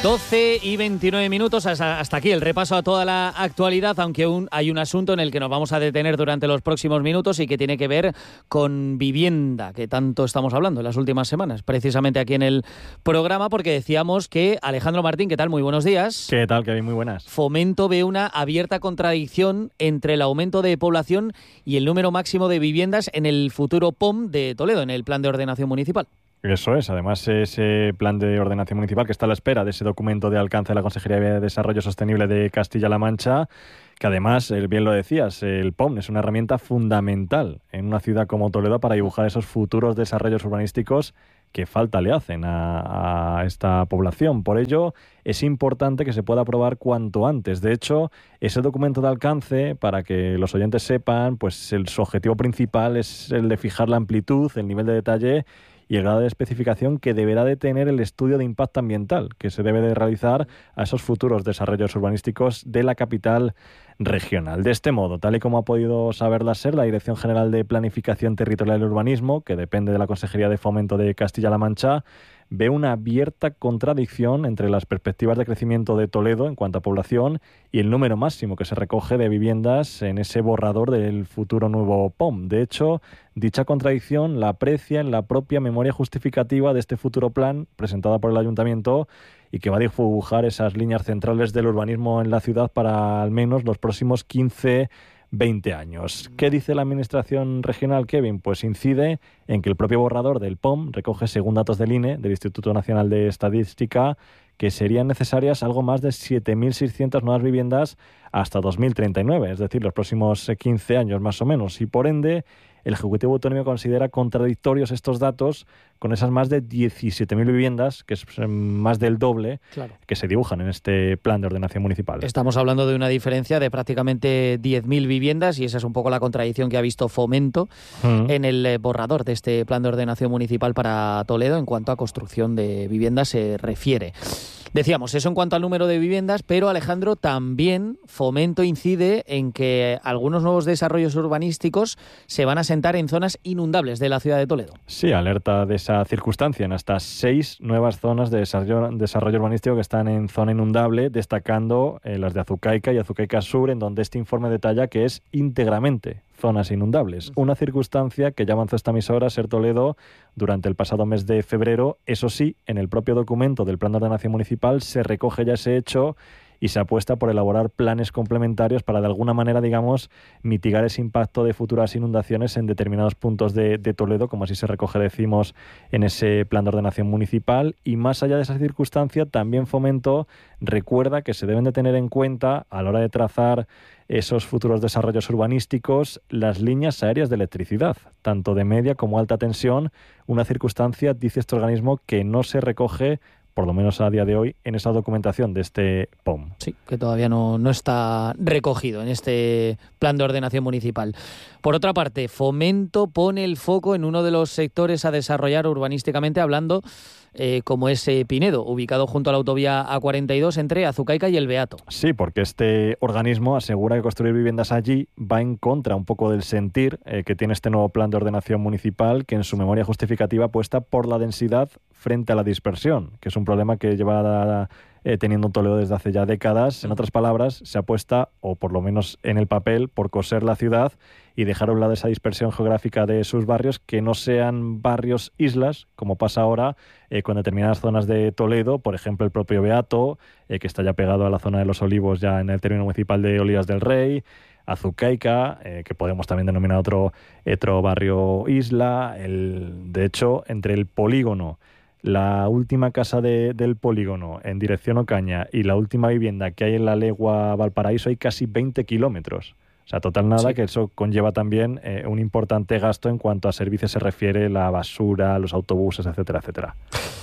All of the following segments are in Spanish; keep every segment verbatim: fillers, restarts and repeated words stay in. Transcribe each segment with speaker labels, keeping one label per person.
Speaker 1: doce y veintinueve minutos, hasta, hasta aquí el repaso a toda la actualidad, aunque un, hay un asunto en el que nos vamos a detener durante los próximos minutos y que tiene que ver con vivienda, que tanto estamos hablando en las últimas semanas, precisamente aquí en el programa, porque decíamos que Alejandro Martín, ¿qué tal? Muy buenos días.
Speaker 2: ¿Qué tal, Kevin? Muy buenas.
Speaker 1: Fomento ve una abierta contradicción entre el aumento de población y el número máximo de viviendas en el futuro P O M de Toledo, en el Plan de Ordenación Municipal.
Speaker 2: Eso es, además ese plan de ordenación municipal que está a la espera de ese documento de alcance de la Consejería de Desarrollo Sostenible de Castilla-La Mancha, que además, bien lo decías, el P O M es una herramienta fundamental en una ciudad como Toledo para dibujar esos futuros desarrollos urbanísticos que falta le hacen a, a esta población. Por ello, es importante que se pueda aprobar cuanto antes. De hecho, ese documento de alcance, para que los oyentes sepan, pues el, su objetivo principal es el de fijar la amplitud, el nivel de detalle y el grado de especificación que deberá de tener el estudio de impacto ambiental que se debe de realizar a esos futuros desarrollos urbanísticos de la capital regional. De este modo, tal y como ha podido saberla ser, la Dirección General de Planificación Territorial y Urbanismo, que depende de la Consejería de Fomento de Castilla-La Mancha, ve una abierta contradicción entre las perspectivas de crecimiento de Toledo en cuanto a población y el número máximo que se recoge de viviendas en ese borrador del futuro nuevo P O M. De hecho, dicha contradicción la aprecia en la propia memoria justificativa de este futuro plan presentada por el Ayuntamiento y que va a dibujar esas líneas centrales del urbanismo en la ciudad para al menos los próximos quince veinte años. ¿Qué dice la Administración Regional, Kevin? Pues incide en que el propio borrador del P O M recoge, según datos del I N E, del Instituto Nacional de Estadística, que serían necesarias algo más de siete mil seiscientas nuevas viviendas hasta dos mil treinta y nueve, es decir, los próximos quince años más o menos, y por ende el Ejecutivo Autonómico considera contradictorios estos datos con esas más de diecisiete mil viviendas, que es más del doble, claro, que se dibujan en este plan de ordenación municipal.
Speaker 1: Estamos hablando de una diferencia de prácticamente diez mil viviendas y esa es un poco la contradicción que ha visto Fomento mm. en el borrador de este plan de ordenación municipal para Toledo en cuanto a construcción de viviendas se refiere. Decíamos, eso en cuanto al número de viviendas, pero Alejandro, también Fomento incide en que algunos nuevos desarrollos urbanísticos se van a asentar en zonas inundables de la ciudad de Toledo.
Speaker 2: Sí, alerta de esa circunstancia en hasta seis nuevas zonas de desarrollo, desarrollo urbanístico que están en zona inundable, destacando eh, las de Azucaica y Azucaica Sur, en donde este informe detalla que es íntegramente zonas inundables. Una circunstancia que ya avanzó esta emisora, Ser Toledo, durante el pasado mes de febrero. Eso sí, en el propio documento del Plan de Ordenación Municipal se recoge ya ese hecho y se apuesta por elaborar planes complementarios para, de alguna manera, digamos, mitigar ese impacto de futuras inundaciones en determinados puntos de, de Toledo, como así se recoge, decimos, en ese plan de ordenación municipal. Y más allá de esa circunstancia, también Fomento recuerda que se deben de tener en cuenta, a la hora de trazar esos futuros desarrollos urbanísticos, las líneas aéreas de electricidad, tanto de media como alta tensión, una circunstancia, dice este organismo, que no se recoge, por lo menos a día de hoy, en esa documentación de este P O M.
Speaker 1: Sí, que todavía no, no está recogido en este plan de ordenación municipal. Por otra parte, Fomento pone el foco en uno de los sectores a desarrollar urbanísticamente hablando, eh, como es eh, Pinedo, ubicado junto a la autovía A cuarenta y dos entre Azucaica y El Beato.
Speaker 2: Sí, porque este organismo asegura que construir viviendas allí va en contra un poco del sentir eh, que tiene este nuevo plan de ordenación municipal, que en su memoria justificativa apuesta por la densidad frente a la dispersión, que es un problema que lleva eh, teniendo Toledo desde hace ya décadas. En otras palabras, se apuesta, o por lo menos en el papel, por coser la ciudad y dejar a un lado esa dispersión geográfica de sus barrios, que no sean barrios islas, como pasa ahora eh, con determinadas zonas de Toledo, por ejemplo el propio Beato, eh, que está ya pegado a la zona de los Olivos, ya en el término municipal de Olivas del Rey, Azucaica, eh, que podemos también denominar otro, otro barrio isla. El, de hecho, entre el polígono, la última casa de, del polígono en dirección Ocaña y la última vivienda que hay en la legua Valparaíso hay casi veinte kilómetros. O sea, total nada, sí. Que eso conlleva también eh, un importante gasto en cuanto a servicios se refiere, la basura, los autobuses, etcétera, etcétera.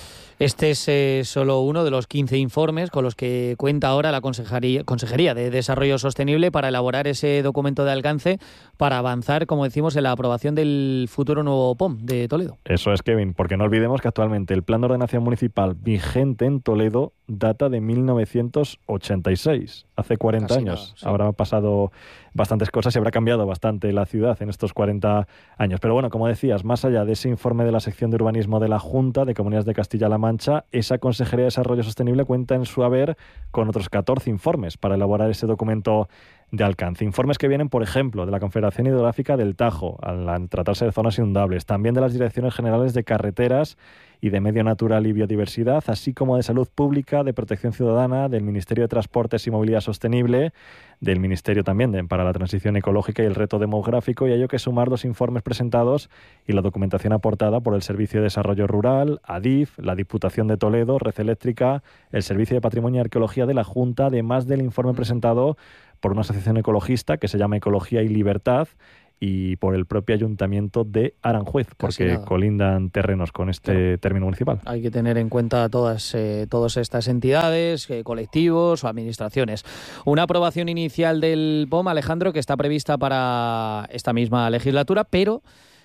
Speaker 1: Este es eh, solo uno de los quince informes con los que cuenta ahora la Consejería, Consejería de Desarrollo Sostenible para elaborar ese documento de alcance para avanzar, como decimos, en la aprobación del futuro nuevo P O M de Toledo.
Speaker 2: Eso es, Kevin, porque no olvidemos que actualmente el Plan de Ordenación Municipal vigente en Toledo data de mil novecientos ochenta y seis. hace cuarenta
Speaker 1: Casi
Speaker 2: años.
Speaker 1: nada, sí.
Speaker 2: Habrá pasado bastantes cosas y habrá cambiado bastante la ciudad en estos cuarenta años. Pero bueno, como decías, más allá de ese informe de la sección de urbanismo de la Junta de Comunidades de Castilla-La Mancha, esa Consejería de Desarrollo Sostenible cuenta en su haber con otros catorce informes para elaborar ese documento de alcance. Informes que vienen, por ejemplo, de la Confederación Hidrográfica del Tajo, al tratarse de zonas inundables, también de las Direcciones Generales de Carreteras y de Medio Natural y Biodiversidad, así como de Salud Pública, de Protección Ciudadana, del Ministerio de Transportes y Movilidad Sostenible, del Ministerio también de, para la Transición Ecológica y el Reto Demográfico, y hay que sumar los informes presentados y la documentación aportada por el Servicio de Desarrollo Rural, ADIF, la Diputación de Toledo, Red Eléctrica, el Servicio de Patrimonio y Arqueología de la Junta, además del informe presentado por una asociación ecologista que se llama Ecología y Libertad, y por el propio Ayuntamiento de Aranjuez, porque colindan terrenos con este claro. término municipal.
Speaker 1: Hay que tener en cuenta todas, eh, todas estas entidades, eh, colectivos o administraciones. Una aprobación inicial del P O M, Alejandro, que está prevista para esta misma legislatura, pero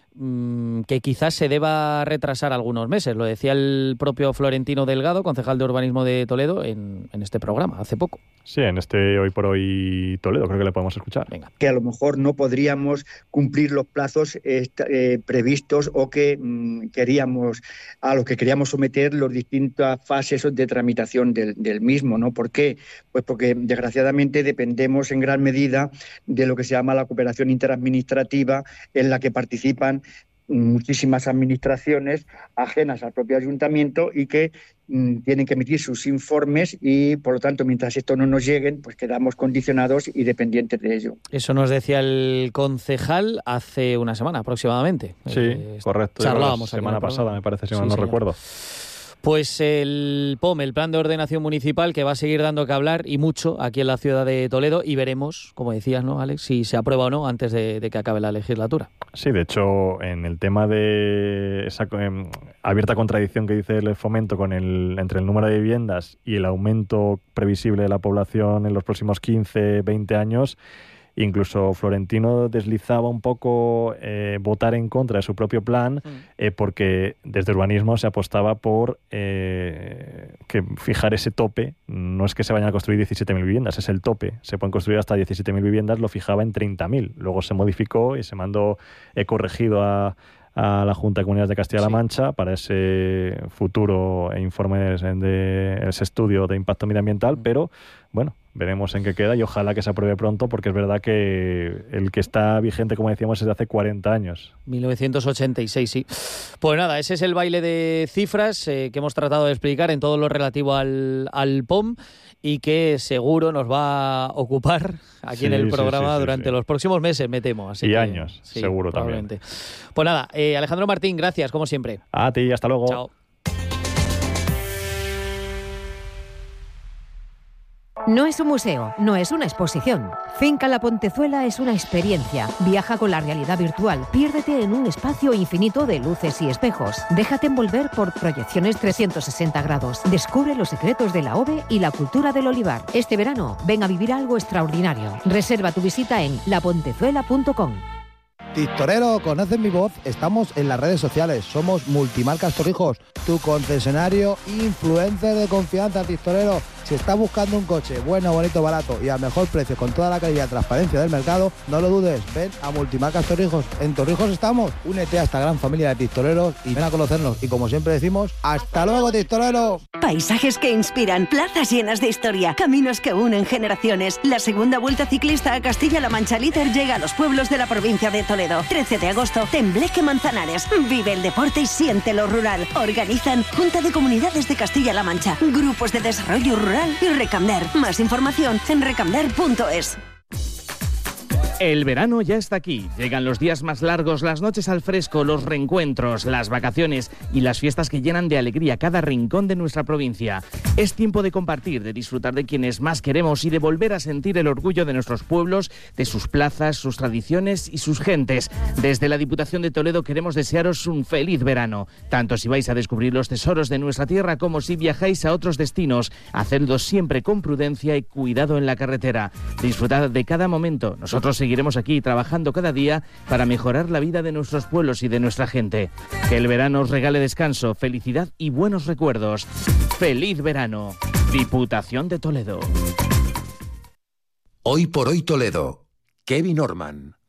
Speaker 1: mmm, que quizás se deba retrasar algunos meses. Lo decía el propio Florentino Delgado, concejal de Urbanismo de Toledo, en, en este programa, hace poco.
Speaker 2: Sí, en este Hoy por Hoy Toledo, creo que le podemos escuchar.
Speaker 1: Venga.
Speaker 3: Que a lo mejor no podríamos cumplir los plazos eh, eh, previstos o que mmm, queríamos, a los que queríamos someter las distintas fases de tramitación del, del mismo, ¿no? ¿Por qué? Pues porque desgraciadamente dependemos en gran medida de lo que se llama la cooperación interadministrativa, en la que participan muchísimas administraciones ajenas al propio ayuntamiento y que mm, tienen que emitir sus informes y, por lo tanto, mientras esto no nos lleguen, pues quedamos condicionados y dependientes de ello.
Speaker 1: Eso nos decía el concejal hace una semana aproximadamente.
Speaker 2: Sí, eh, correcto.
Speaker 1: Charlábamos
Speaker 2: la semana pasada, me parece, si mal
Speaker 1: sí,
Speaker 2: no
Speaker 1: señor.
Speaker 2: recuerdo.
Speaker 1: Pues el P O M, el Plan de Ordenación Municipal, que va a seguir dando que hablar y mucho aquí en la ciudad de Toledo, y veremos, como decías, ¿no, Alex?, si se aprueba o no antes de, de que acabe la legislatura.
Speaker 2: Sí, de hecho, en el tema de esa eh, abierta contradicción que dice el Fomento con el, entre el número de viviendas y el aumento previsible de la población en los próximos quince, veinte años, incluso Florentino deslizaba un poco eh, votar en contra de su propio plan, mm. eh, porque desde urbanismo se apostaba por eh, que fijar ese tope. No es que se vayan a construir diecisiete mil viviendas, es el tope. Se pueden construir hasta diecisiete mil viviendas, lo fijaba en treinta mil. Luego se modificó y se mandó eh, corregido a, a la Junta de Comunidades de Castilla-La Mancha sí. para ese futuro informe de, de ese estudio de impacto medioambiental, mm. pero bueno, veremos en qué queda y ojalá que se apruebe pronto, porque es verdad que el que está vigente, como decíamos, es de hace cuarenta años.
Speaker 1: mil novecientos ochenta y seis, sí. Pues nada, ese es el baile de cifras eh, que hemos tratado de explicar en todo lo relativo al, al P O M y que seguro nos va a ocupar aquí sí, en el programa sí, sí, durante sí, sí. los próximos meses, me temo. Así
Speaker 2: y
Speaker 1: que,
Speaker 2: años,
Speaker 1: sí,
Speaker 2: seguro también.
Speaker 1: Pues nada, eh, Alejandro Martín, gracias, como siempre.
Speaker 2: A ti, hasta luego.
Speaker 1: Chao.
Speaker 4: No es un museo, no es una exposición. Finca La Pontezuela es una experiencia. Viaja con la realidad virtual. Piérdete en un espacio infinito de luces y espejos. Déjate envolver por proyecciones trescientos sesenta grados. Descubre los secretos de la O V E y la cultura del olivar. Este verano, ven a vivir algo extraordinario. Reserva tu visita en la pontezuela punto com.
Speaker 5: Tistorero, ¿conocen mi voz? Estamos en las redes sociales. Somos Multimarcas Torrijos, tu concesionario influencer de confianza, Tistorero. Si estás buscando un coche bueno, bonito, barato y al mejor precio con toda la calidad y transparencia del mercado, no lo dudes, ven a Multimarcas Torrijos. En Torrijos estamos. Únete a esta gran familia de tistoreros y ven a conocernos. Y como siempre decimos, ¡hasta luego, Tistorero!
Speaker 6: Paisajes que inspiran, plazas llenas de historia, caminos que unen generaciones. La segunda Vuelta Ciclista a Castilla-La Mancha Líder llega a los pueblos de la provincia de Toledo. trece de agosto, Tembleque Manzanares. Vive el deporte y siente lo rural. Organizan Junta de Comunidades de Castilla-La Mancha, Grupos de Desarrollo Rural y Recamder. Más información en recamder punto es.
Speaker 7: El verano ya está aquí. Llegan los días más largos, las noches al fresco, los reencuentros, las vacaciones y las fiestas que llenan de alegría cada rincón de nuestra provincia. Es tiempo de compartir, de disfrutar de quienes más queremos y de volver a sentir el orgullo de nuestros pueblos, de sus plazas, sus tradiciones y sus gentes. Desde la Diputación de Toledo queremos desearos un feliz verano, tanto si vais a descubrir los tesoros de nuestra tierra como si viajáis a otros destinos. Hacedlo siempre con prudencia y cuidado en la carretera. Disfrutad de cada momento. Nosotros seguiremos aquí trabajando cada día para mejorar la vida de nuestros pueblos y de nuestra gente. Que el verano os regale descanso, felicidad y buenos recuerdos. ¡Feliz verano! Diputación de Toledo.
Speaker 8: Hoy por hoy Toledo. Kevin Orman.